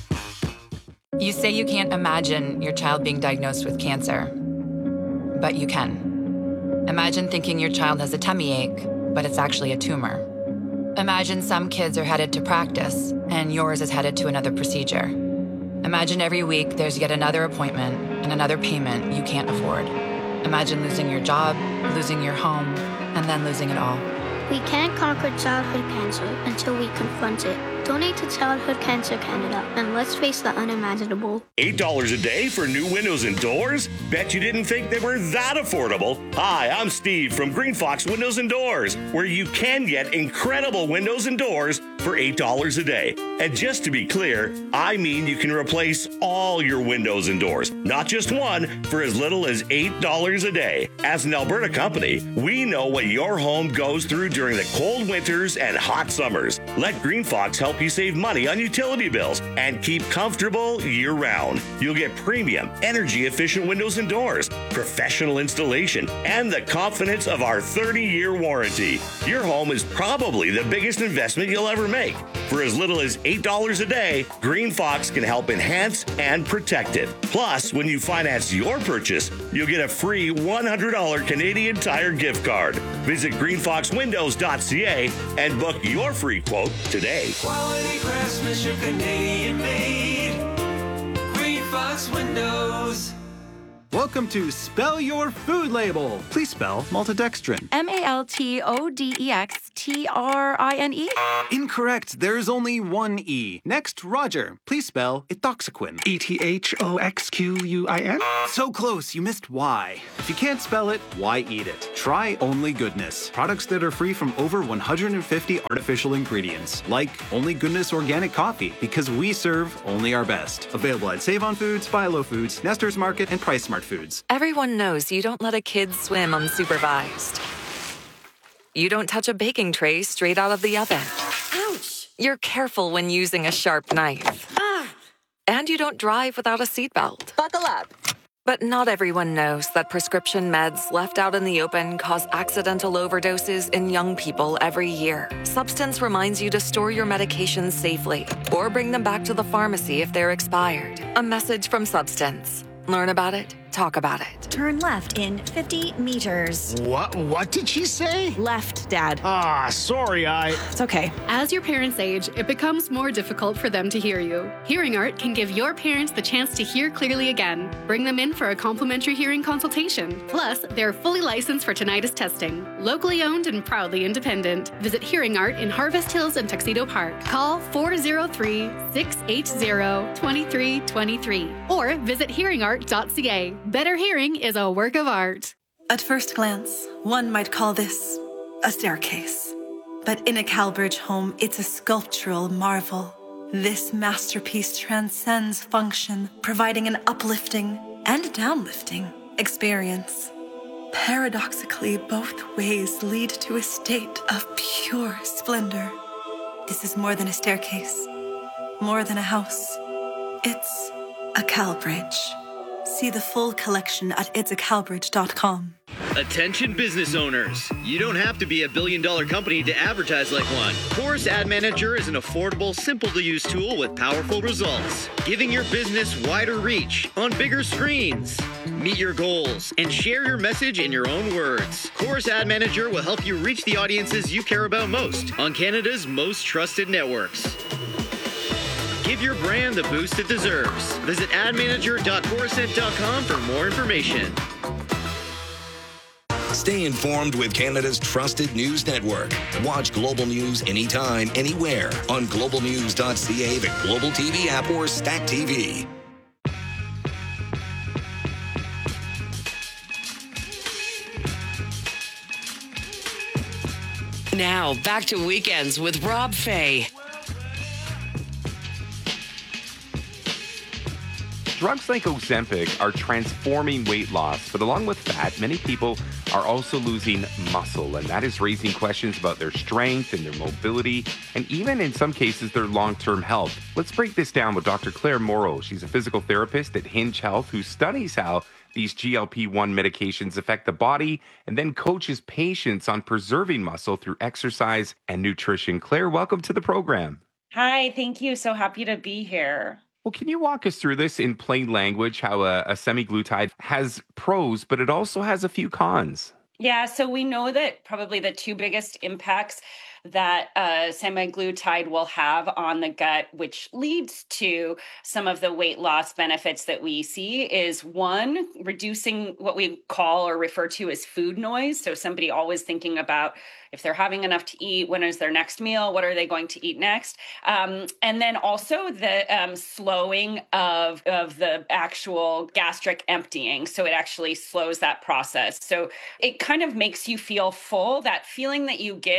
You say you can't imagine your child being diagnosed with cancer, but you can. Imagine thinking your child has a tummy ache, but it's actually a tumor. Imagine some kids are headed to practice, and yours is headed to another procedure. Imagine every week there's yet another appointment and another payment you can't afford. Imagine losing your job, losing your home, and then losing it all. We can't conquer childhood cancer until we confront it. Donate to Childhood Cancer Canada, and let's face the unimaginable. eight dollars a day for new windows and doors? Bet you didn't think they were that affordable. Hi, I'm Steve from Green Fox Windows and Doors, where you can get incredible windows and doors for eight dollars a day. And just to be clear, I mean you can replace all your windows and doors, not just one, for as little as eight dollars a day. As an Alberta company, we know what your home goes through during the cold winters and hot summers. Let Green Fox help help you save money on utility bills and keep comfortable year-round. You'll get premium, energy-efficient windows and doors, professional installation, and the confidence of our thirty-year warranty. Your home is probably the biggest investment you'll ever make. For as little as eight dollars a day, Green Fox can help enhance and protect it. Plus, when you finance your purchase, you'll get a free one hundred dollars Canadian Tire gift card. Visit green fox windows dot c a and book your free quote today. Quality craftsmanship, Canadian made. Green Fox Windows. Welcome to Spell Your Food Label. Please spell maltodextrin. M A L T O D E X T R I N E? Incorrect. There's only one E. Next, Roger. Please spell ethoxyquin. E T H O X Q U I N? So close, you missed Y. If you can't spell it, why eat it? Try Only Goodness. Products that are free from over one hundred fifty artificial ingredients. Like Only Goodness Organic Coffee, because we serve only our best. Available at Save On Foods, Buy Low Foods, Nestor's Market, and Price Smart Foods. Everyone knows you don't let a kid swim unsupervised. You don't touch a baking tray straight out of the oven. Ouch! You're careful when using a sharp knife. Ah! And you don't drive without a seatbelt. Buckle up. But not everyone knows that prescription meds left out in the open cause accidental overdoses in young people every year. Substance reminds you to store your medications safely or bring them back to the pharmacy if they're expired. A message from Substance. Learn about it, talk about it. Turn left in fifty meters. What? What did she say? Left, Dad. Ah, sorry, I... It's okay. As your parents age, it becomes more difficult for them to hear you. Hearing Art can give your parents the chance to hear clearly again. Bring them in for a complimentary hearing consultation. Plus, they're fully licensed for tinnitus testing. Locally owned and proudly independent. Visit Hearing Art in Harvest Hills and Tuxedo Park. Call four oh three, six eight zero, two three two three or visit hearing art dot c a. Better hearing is a work of art. At first glance, one might call this a staircase. But in a CalBridge home, it's a sculptural marvel. This masterpiece transcends function, providing an uplifting and downlifting experience. Paradoxically, both ways lead to a state of pure splendor. This is more than a staircase, more than a house. It's a CalBridge. See the full collection at its a calbridge dot com. Attention business owners. You don't have to be a billion dollar company to advertise like one. Chorus Ad Manager is an affordable, simple to use tool with powerful results, giving your business wider reach on bigger screens. Meet your goals and share your message in your own words. Chorus Ad Manager will help you reach the audiences you care about most on Canada's most trusted networks. Give your brand the boost it deserves. Visit ad manager dot corusent dot com for more information. Stay informed with Canada's trusted news network. Watch Global News anytime, anywhere on global news dot c a, the Global T V app, or Stack T V. Now, back to Weekends with Rob Fay. Drugs like Ozempic are transforming weight loss, but along with that, many people are also losing muscle, and that is raising questions about their strength and their mobility, and even in some cases, their long-term health. Let's break this down with Doctor Claire Morrow. She's a physical therapist at Hinge Health who studies how these G L P one medications affect the body and then coaches patients on preserving muscle through exercise and nutrition. Claire, welcome to the program. Hi, thank you. So happy to be here. Well, can you walk us through this in plain language, how a, a semaglutide has pros, but it also has a few cons? Yeah, so we know that probably the two biggest impacts that uh, semaglutide will have on the gut, which leads to some of the weight loss benefits that we see, is one, reducing what we call or refer to as food noise. So somebody always thinking about if they're having enough to eat, when is their next meal, what are they going to eat next? Um, and then also the um, slowing of, of the actual gastric emptying. So it actually slows that process. So it kind of makes you feel full, that feeling that you get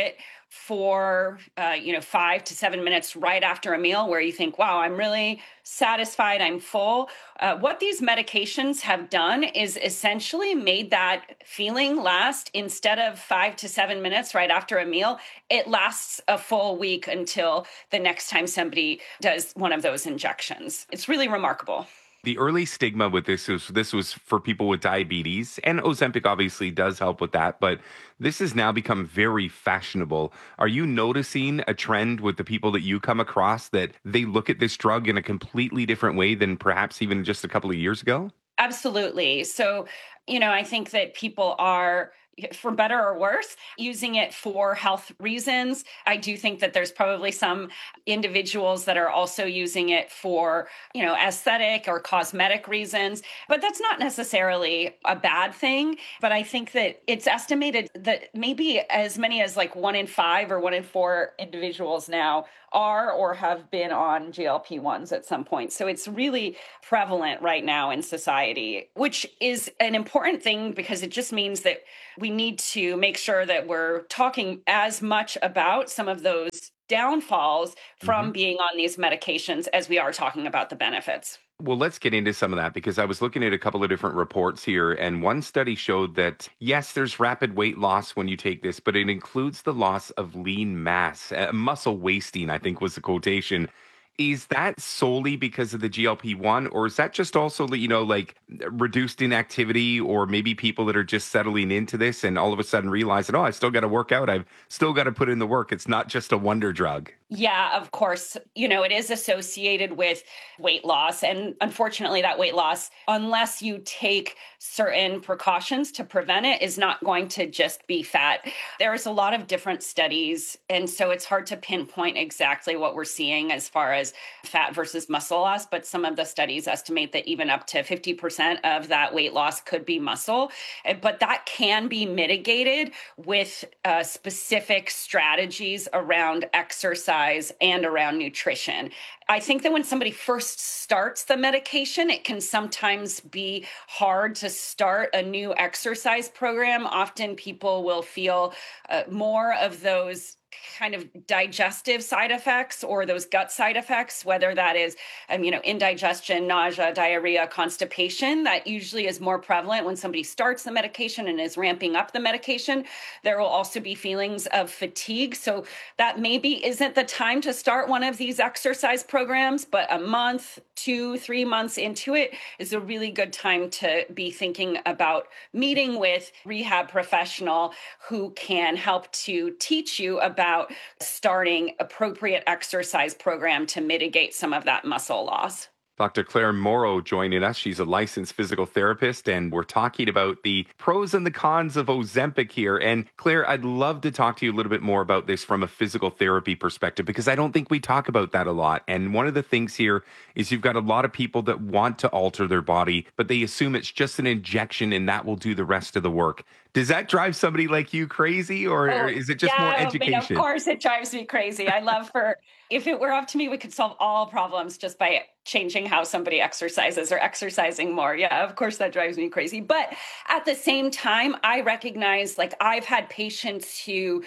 for, uh, you know, five to seven minutes right after a meal where you think, wow, I'm really satisfied, I'm full. Uh, what these medications have done is essentially made that feeling last, instead of five to seven minutes right after a meal, it lasts a full week until the next time somebody does one of those injections. It's really remarkable. The early stigma with this was this was for people with diabetes, and Ozempic obviously does help with that, but this has now become very fashionable. Are you noticing a trend with the people that you come across that they look at this drug in a completely different way than perhaps even just a couple of years ago? Absolutely. So, you know, I think that people are, for better or worse, using it for health reasons. I do think that there's probably some individuals that are also using it for, you know, aesthetic or cosmetic reasons, but that's not necessarily a bad thing. But I think that it's estimated that maybe as many as like one in five or one in four individuals now are or have been on G L P ones at some point. So it's really prevalent right now in society, which is an important thing because it just means that we need to make sure that we're talking as much about some of those downfalls from mm-hmm. being on these medications as we are talking about the benefits. Well, let's get into some of that because I was looking at a couple of different reports here, and one study showed that, yes, there's rapid weight loss when you take this, but it includes the loss of lean mass. Uh, muscle wasting, I think was the quotation. Is that solely because of the G L P one, or is that just also, you know, like reduced inactivity, or maybe people that are just settling into this and all of a sudden realizing, oh, I still got to work out. I've still got to put in the work. It's not just a wonder drug. Yeah, of course. You know, it is associated with weight loss. And unfortunately, that weight loss, unless you take certain precautions to prevent it, is not going to just be fat. There's a lot of different studies. And so it's hard to pinpoint exactly what we're seeing as far as fat versus muscle loss. But some of the studies estimate that even up to fifty percent of that weight loss could be muscle. But that can be mitigated with uh, specific strategies around exercise and around nutrition. I think that when somebody first starts the medication, it can sometimes be hard to start a new exercise program. Often people will feel uh, more of those kind of digestive side effects or those gut side effects, whether that is, um, you know, indigestion, nausea, diarrhea, constipation. That usually is more prevalent when somebody starts the medication and is ramping up the medication. There will also be feelings of fatigue. So that maybe isn't the time to start one of these exercise programs, but a month, two, three months into it is a really good time to be thinking about meeting with rehab professional who can help to teach you about about starting appropriate exercise program to mitigate some of that muscle loss. Doctor Claire Morrow joining us. She's a licensed physical therapist, and we're talking about the pros and the cons of Ozempic here. And Claire, I'd love to talk to you a little bit more about this from a physical therapy perspective, because I don't think we talk about that a lot. And one of the things here is you've got a lot of people that want to alter their body, but they assume it's just an injection and that will do the rest of the work. Does that drive somebody like you crazy, or oh, is it just yeah, more education? I mean, of course it drives me crazy. I love for, if it were up to me, we could solve all problems just by changing how somebody exercises or exercising more. Yeah, of course that drives me crazy. But at the same time, I recognize, like, I've had patients who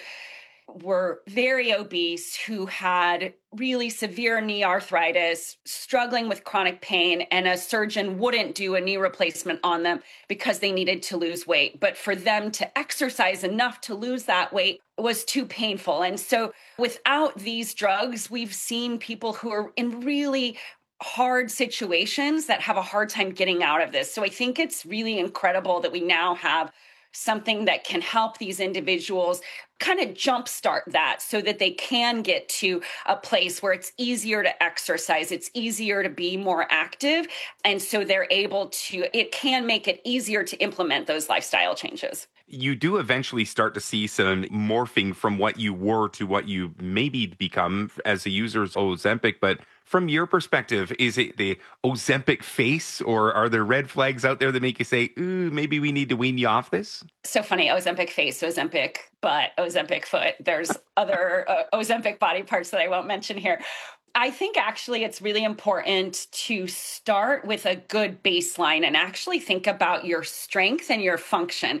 were very obese, who had really severe knee arthritis, struggling with chronic pain, and a surgeon wouldn't do a knee replacement on them because they needed to lose weight. But for them to exercise enough to lose that weight was too painful. And so without these drugs, we've seen people who are in really hard situations that have a hard time getting out of this. So I think it's really incredible that we now have something that can help these individuals kind of jumpstart that so that they can get to a place where it's easier to exercise, it's easier to be more active. And so they're able to, it can make it easier to implement those lifestyle changes. You do eventually start to see some morphing from what you were to what you maybe become as a user of Ozempic, but from your perspective, is it the Ozempic face, or are there red flags out there that make you say, ooh, maybe we need to wean you off this? So funny, Ozempic face, Ozempic butt, Ozempic foot. There's other uh, Ozempic body parts that I won't mention here. I think actually it's really important to start with a good baseline and actually think about your strength and your function.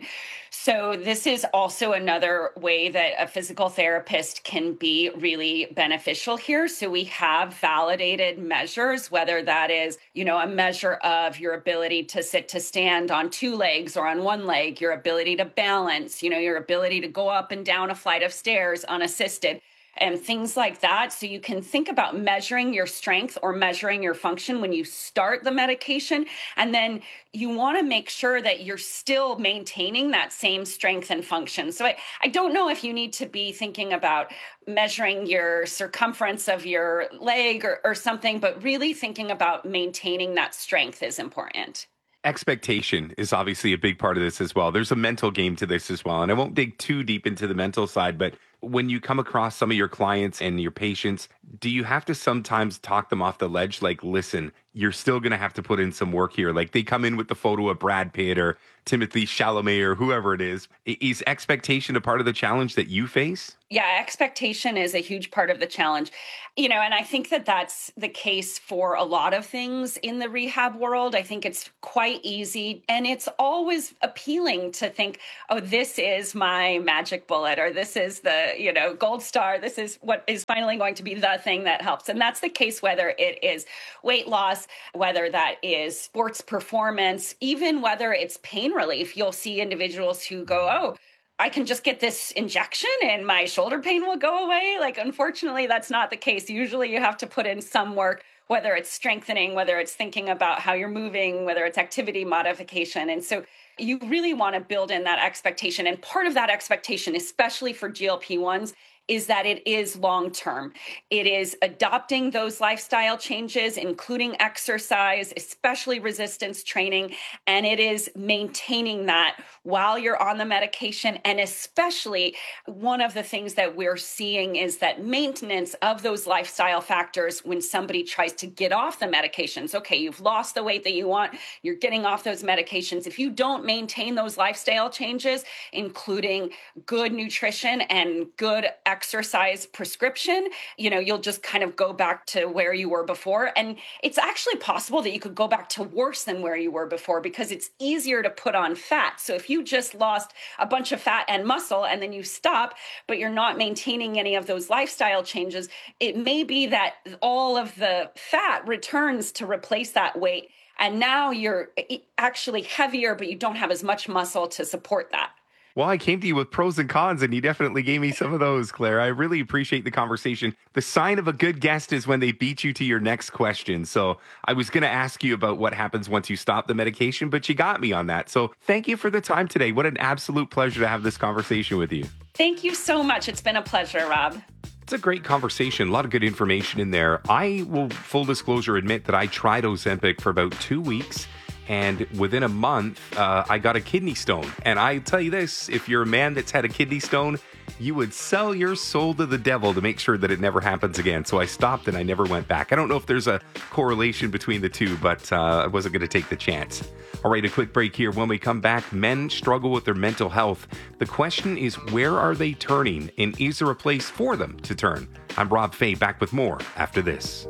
So this is also another way that a physical therapist can be really beneficial here. So we have validated measures, whether that is, you know, a measure of your ability to sit to stand on two legs or on one leg, your ability to balance, you know, your ability to go up and down a flight of stairs unassisted, and things like that. So you can think about measuring your strength or measuring your function when you start the medication. And then you want to make sure that you're still maintaining that same strength and function. So I, I don't know if you need to be thinking about measuring your circumference of your leg or, or something, but really thinking about maintaining that strength is important. Expectation is obviously a big part of this as well. There's a mental game to this as well. And I won't dig too deep into the mental side, but when you come across some of your clients and your patients, do you have to sometimes talk them off the ledge? Like, listen, you're still going to have to put in some work here. Like, they come in with the photo of Brad Pitt or Timothy Chalamet or whoever it is. Is expectation a part of the challenge that you face? Yeah, expectation is a huge part of the challenge. You know, and I think that that's the case for a lot of things in the rehab world. I think it's quite easy, and it's always appealing to think, oh, this is my magic bullet, or this is the, you know, gold star. This is what is finally going to be the thing that helps. And that's the case whether it is weight loss, whether that is sports performance, even whether it's pain relief. You'll see individuals who go, oh, I can just get this injection and my shoulder pain will go away. Like, unfortunately, that's not the case. Usually you have to put in some work, whether it's strengthening, whether it's thinking about how you're moving, whether it's activity modification. And so you really want to build in that expectation. And part of that expectation, especially for G L P ones, is that it is long-term. It is adopting those lifestyle changes, including exercise, especially resistance training, and it is maintaining that while you're on the medication. And especially one of the things that we're seeing is that maintenance of those lifestyle factors when somebody tries to get off the medications. Okay, you've lost the weight that you want, you're getting off those medications. If you don't maintain those lifestyle changes, including good nutrition and good exercise prescription, you know, you'll just kind of go back to where you were before. And it's actually possible that you could go back to worse than where you were before because it's easier to put on fat. So if you just lost a bunch of fat and muscle and then you stop, but you're not maintaining any of those lifestyle changes, it may be that all of the fat returns to replace that weight. And now you're actually heavier, but you don't have as much muscle to support that. Well, I came to you with pros and cons, and you definitely gave me some of those, Claire. I really appreciate the conversation. The sign of a good guest is when they beat you to your next question. So I was going to ask you about what happens once you stop the medication, but you got me on that. So thank you for the time today. What an absolute pleasure to have this conversation with you. Thank you so much. It's been a pleasure, Rob. It's a great conversation. A lot of good information in there. I will, full disclosure, admit that I tried Ozempic for about two weeks. And within a month, uh, I got a kidney stone. And I tell you this, if you're a man that's had a kidney stone, you would sell your soul to the devil to make sure that it never happens again. So I stopped and I never went back. I don't know if there's a correlation between the two, but uh, I wasn't going to take the chance. All right, a quick break here. When we come back, men struggle with their mental health. The question is, where are they turning? And is there a place for them to turn? I'm Rob Fay, back with more after this.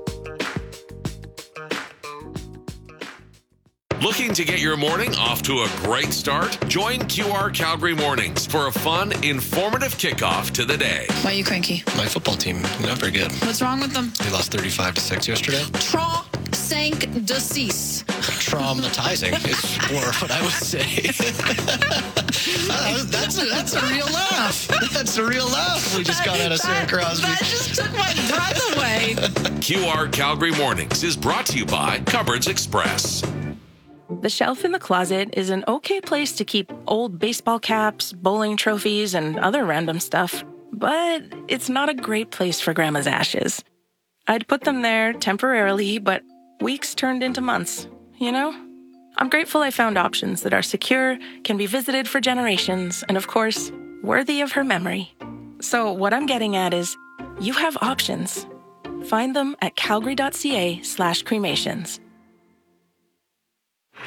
Looking to get your morning off to a great start? Join Q R Calgary Mornings for a fun, informative kickoff to the day. Why are you cranky? My football team, not very good. What's wrong with them? They lost thirty-five to six yesterday. Tra sank decease. Traumatizing is more what I would say. uh, that's, a, that's a real laugh. That's a real laugh. We just got out of Sarah Crosby. That just took my breath away. Q R Calgary Mornings is brought to you by Cupboards Express. The shelf in the closet is an okay place to keep old baseball caps, bowling trophies, and other random stuff, but it's not a great place for Grandma's ashes. I'd put them there temporarily, but weeks turned into months, you know? I'm grateful I found options that are secure, can be visited for generations, and of course, worthy of her memory. So what I'm getting at is, you have options. Find them at calgary.ca slash cremations.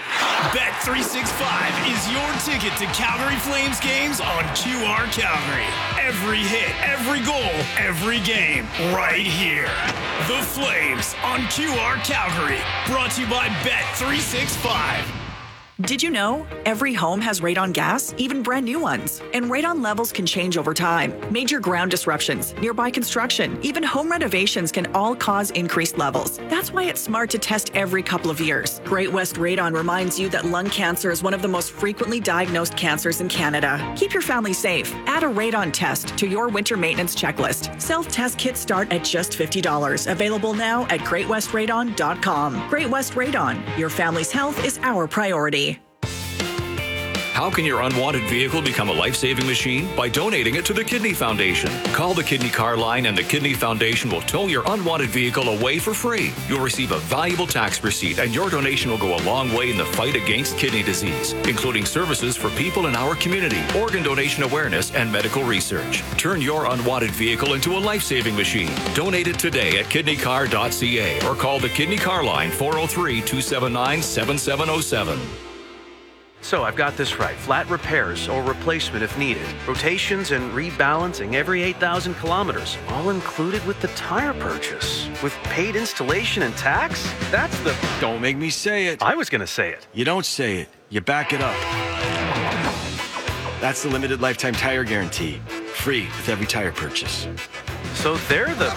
Bet three sixty-five is your ticket to Calgary Flames games on Q R Calgary. Every hit, every goal, every game, right here. The Flames on Q R Calgary. Brought to you by Bet three sixty-five. Did you know every home has radon gas, even brand new ones? And radon levels can change over time. Major ground disruptions, nearby construction, even home renovations can all cause increased levels. That's why it's smart to test every couple of years. Great West Radon reminds you that lung cancer is one of the most frequently diagnosed cancers in Canada. Keep your family safe. Add a radon test to your winter maintenance checklist. Self-test kits start at just fifty dollars. Available now at great west radon dot com. Great West Radon. Your family's health is our priority. How can your unwanted vehicle become a life-saving machine? By donating it to the Kidney Foundation. Call the Kidney Car Line and the Kidney Foundation will tow your unwanted vehicle away for free. You'll receive a valuable tax receipt and your donation will go a long way in the fight against kidney disease, including services for people in our community, organ donation awareness, and medical research. Turn your unwanted vehicle into a life-saving machine. Donate it today at kidney car dot c a or call the Kidney Car Line four oh three, two seven nine, seven seven oh seven. So I've got this right. Flat repairs or replacement if needed. Rotations and rebalancing every eight thousand kilometers. All included with the tire purchase. With paid installation and tax? That's the... Don't make me say it. I was going to say it. You don't say it. You back it up. That's the limited lifetime tire guarantee. Free with every tire purchase. So they're the...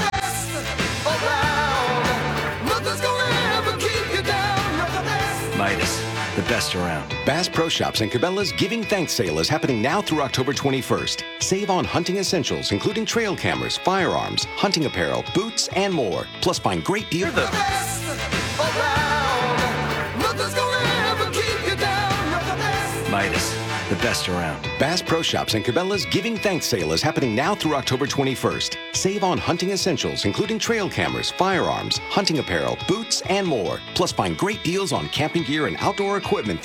Midas. The best around. Bass Pro Shops and Cabela's Giving Thanks sale is happening now through October twenty-first. Save on hunting essentials, including trail cameras, firearms, hunting apparel, boots, and more. Plus, find great deals. Midas. The best around. Bass Pro Shops and Cabela's Giving Thanks sale is happening now through October twenty-first. Save on hunting essentials, including trail cameras, firearms, hunting apparel, boots, and more. Plus, find great deals on camping gear and outdoor equipment.